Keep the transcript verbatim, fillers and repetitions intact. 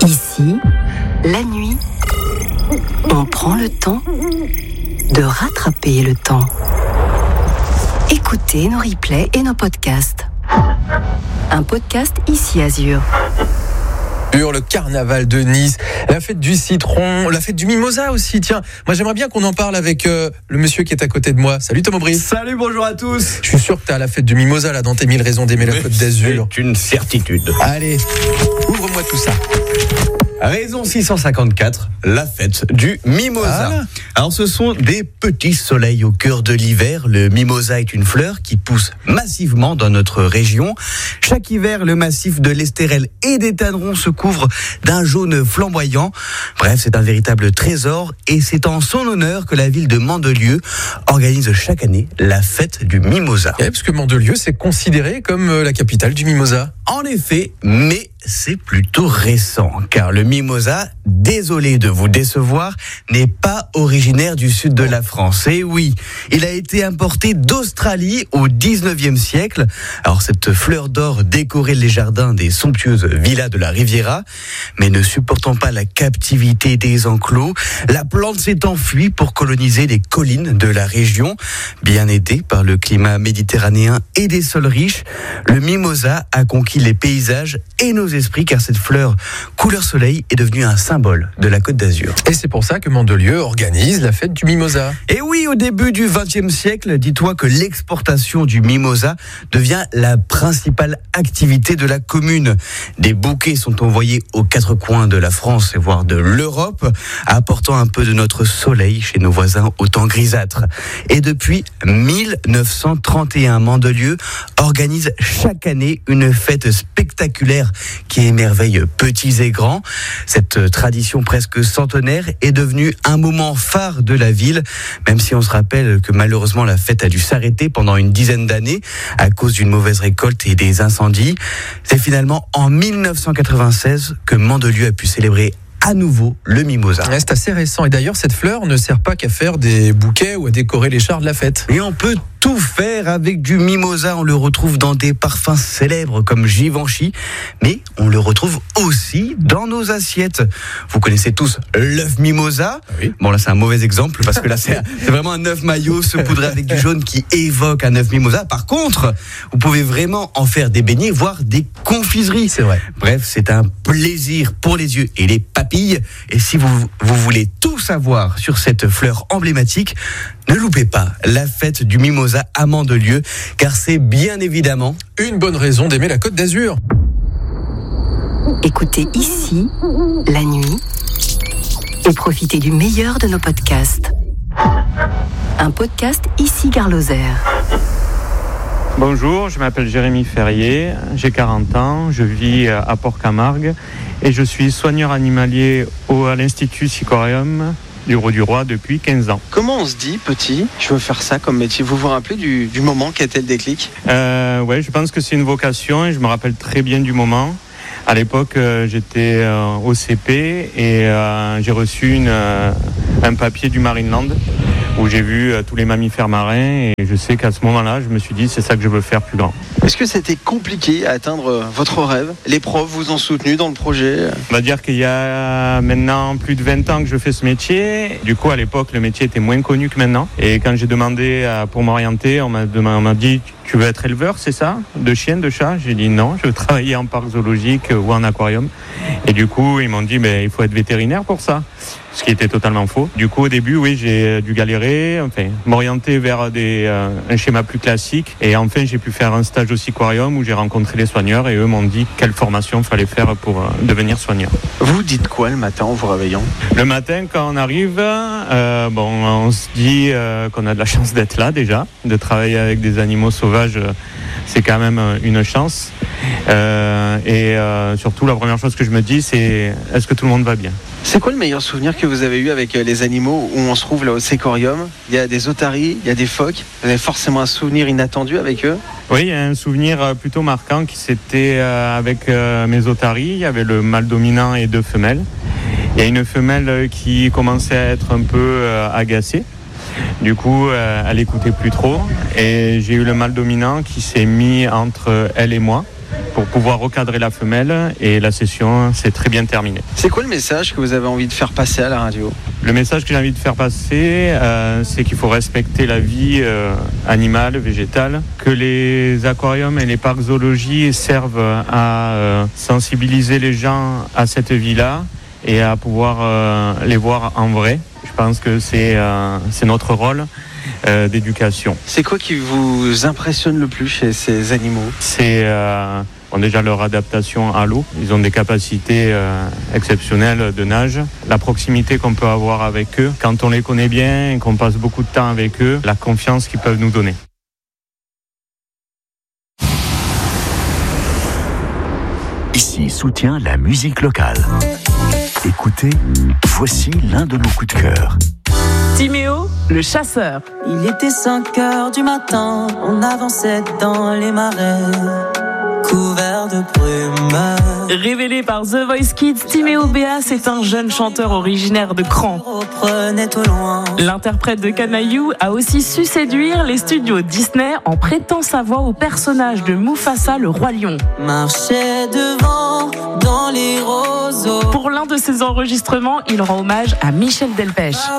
Ici, la nuit, on prend le temps de rattraper le temps. Écoutez nos replays et nos podcasts. Un podcast Ici Azur. Le carnaval de Nice, la fête du citron, la fête du mimosa aussi. Tiens, moi j'aimerais bien qu'on en parle avec euh, le monsieur qui est à côté de moi. Salut Tom Aubry. Salut, bonjour à tous. Je suis sûr que t'as la fête du mimosa là dans tes mille raisons d'aimer la Côte d'Azur. C'est une certitude. Allez, ouvre-moi tout ça. Raison six cent cinquante-quatre, la fête du mimosa. Ah. Alors ce sont des petits soleils au cœur de l'hiver. Le mimosa est une fleur qui pousse massivement dans notre région. Chaque hiver, le massif de l'Estérel et des Tannerons se couvre d'un jaune flamboyant. Bref, c'est un véritable trésor et c'est en son honneur que la ville de Mandelieu organise chaque année la fête du mimosa. Ouais, parce que Mandelieu, c'est considéré comme la capitale du mimosa. En effet, mais c'est plutôt récent, car le mimosa, désolé de vous décevoir, n'est pas originaire du sud de la France. Et oui, il a été importé d'Australie au dix-neuvième siècle. Alors cette fleur d'or décorait les jardins des somptueuses villas de la Riviera, mais ne supportant pas la captivité des enclos, la plante s'est enfuie pour coloniser les collines de la région. Bien aidé par le climat méditerranéen et des sols riches, le mimosa a conquis les paysages et nos esprits, car cette fleur couleur soleil est devenue un symbole de la Côte d'Azur. Et c'est pour ça que Mandelieu organise la fête du mimosa. Et oui, au début du vingtième siècle, dis-toi que l'exportation du mimosa devient la principale activité de la commune. Des bouquets sont envoyés aux quatre coins de la France et voire de l'Europe, apportant un peu de notre soleil chez nos voisins au temps grisâtre. Et depuis mille neuf cent trente et un, Mandelieu organise chaque année une fête spectaculaire qui émerveille petits et grands. Cette tradition presque centenaire est devenue un moment phare de la ville, même si on se rappelle que malheureusement la fête a dû s'arrêter pendant une dizaine d'années à cause d'une mauvaise récolte et des incendies. C'est finalement en mille neuf cent quatre-vingt-seize que Mandelieu a pu célébrer à nouveau le mimosa. Ouais, c'est assez récent. Et d'ailleurs, cette fleur ne sert pas qu'à faire des bouquets ou à décorer les chars de la fête. Et on peut tout faire avec du mimosa. On le retrouve dans des parfums célèbres comme Givenchy, mais on le retrouve aussi dans nos assiettes. Vous connaissez tous l'œuf mimosa. Oui. Bon, là, c'est un mauvais exemple parce que là, c'est, c'est vraiment un œuf maillot saupoudré avec du jaune qui évoque un œuf mimosa. Par contre, vous pouvez vraiment en faire des beignets, voire des confiseries. C'est vrai. Bref, c'est un plaisir pour les yeux et les papilles. Et si vous, vous voulez tout savoir sur cette fleur emblématique, ne loupez pas la fête du mimosa à Mandelieu, car c'est bien évidemment une bonne raison d'aimer la Côte d'Azur. Écoutez Ici, la nuit, et profitez du meilleur de nos podcasts. Un podcast Ici Gare Lozère. Bonjour, je m'appelle Jérémy Ferrier, j'ai quarante ans, je vis à Port-Camargue et je suis soigneur animalier au, à l'Institut Sicorium du Ros-du-Roi depuis quinze ans. Comment on se dit, petit, je veux faire ça comme métier? Vous vous rappelez du, du moment qui a été le déclic? euh, Ouais, je pense que c'est une vocation et je me rappelle très bien du moment. À l'époque, euh, j'étais euh, au C P et euh, j'ai reçu une, euh, un papier du Marineland où j'ai vu euh, tous les mammifères marins et je sais qu'à ce moment-là, je me suis dit c'est ça que je veux faire plus grand. Est-ce que c'était compliqué à atteindre votre rêve? Les profs vous ont soutenu dans le projet? On va dire qu'il y a maintenant plus de vingt ans que je fais ce métier. Du coup, à l'époque, le métier était moins connu que maintenant. Et quand j'ai demandé à, pour m'orienter, on m'a, on m'a dit tu veux être éleveur, c'est ça? De chiens, de chats? J'ai dit non, je veux travailler en parc zoologique ou en aquarium. Et du coup, ils m'ont dit mais il faut être vétérinaire pour ça. Ce qui était totalement faux. Du coup, au début, oui, j'ai dû galérer, enfin, m'orienter vers des, euh, un schéma plus classique. Et enfin, j'ai pu faire un stage au Sicorium où j'ai rencontré les soigneurs et eux m'ont dit quelle formation il fallait faire pour euh, devenir soigneur. Vous dites quoi le matin en vous réveillant? Le matin, quand on arrive, euh, bon, on se dit euh, qu'on a de la chance d'être là déjà, de travailler avec des animaux sauvages. Euh, c'est quand même une chance. Euh, et euh, surtout, la première chose que je me dis, c'est est-ce que tout le monde va bien? C'est quoi le meilleur souvenir que vous avez eu avec les animaux où on se trouve là au Sicorium? Il y a des otaries, il y a des phoques. Vous avez forcément un souvenir inattendu avec eux? Oui, il y a un souvenir plutôt marquant qui c'était avec mes otaries. Il y avait le mâle dominant et deux femelles. Il y a une femelle qui commençait à être un peu agacée. Du coup, euh, elle écoutait plus trop et j'ai eu le mâle dominant qui s'est mis entre elle et moi pour pouvoir recadrer la femelle et la session s'est très bien terminée. C'est quoi le message que vous avez envie de faire passer à la radio ? Le message que j'ai envie de faire passer, euh, c'est qu'il faut respecter la vie euh, animale, végétale, que les aquariums et les parcs zoologiques servent à euh, sensibiliser les gens à cette vie-là et à pouvoir euh, les voir en vrai. Je pense que c'est, euh, c'est notre rôle euh, d'éducation. C'est quoi qui vous impressionne le plus chez ces animaux ? C'est euh, bon, déjà leur adaptation à l'eau. Ils ont des capacités euh, exceptionnelles de nage. La proximité qu'on peut avoir avec eux, quand on les connaît bien et qu'on passe beaucoup de temps avec eux, la confiance qu'ils peuvent nous donner. Ici soutient la musique locale. Écoutez, voici l'un de nos coups de cœur. Timéo, le chasseur. Il était cinq heures du matin, on avançait dans les marais, couverts de brume. Révélé par The Voice Kids, Timéo Béas est un jeune chanteur originaire de Cran. Au loin. L'interprète de Canaillou a aussi su séduire les studios Disney en prêtant sa voix au personnage de Mufasa, le roi lion. Marchait devant dans les roseaux. Pour l'un de ses enregistrements, il rend hommage à Michel Delpech.